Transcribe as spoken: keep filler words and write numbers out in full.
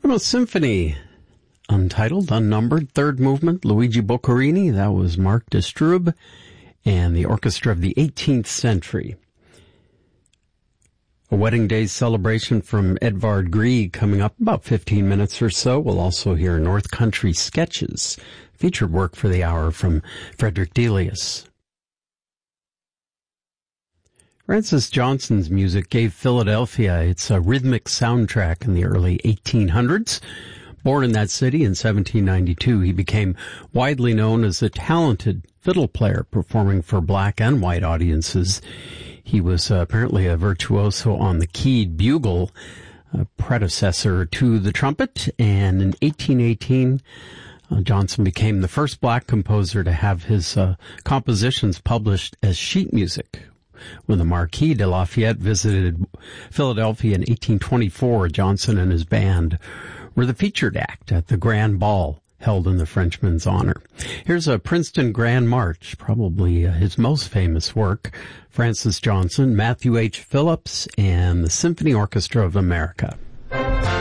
A symphony, untitled, unnumbered, third movement, Luigi Boccherini, that was Mark Distrub, and the Orchestra of the eighteenth Century. A wedding day celebration from Edvard Grieg coming up about fifteen minutes or so. We'll also hear North Country Sketches, featured work for the hour from Frederick Delius. Francis Johnson's music gave Philadelphia its uh, rhythmic soundtrack in the early eighteen hundreds. Born in that city in seventeen ninety-two, he became widely known as a talented fiddle player performing for black and white audiences. He was uh, apparently a virtuoso on the keyed bugle, a predecessor to the trumpet, and in eighteen eighteen, uh, Johnson became the first black composer to have his uh, compositions published as sheet music. When the Marquis de Lafayette visited Philadelphia in eighteen twenty-four, Johnson and his band were the featured act at the Grand Ball held in the Frenchman's honor. Here's a Princeton Grand March, probably uh, his most famous work. Francis Johnson, Matthew H. Phillips, and the Symphony Orchestra of America.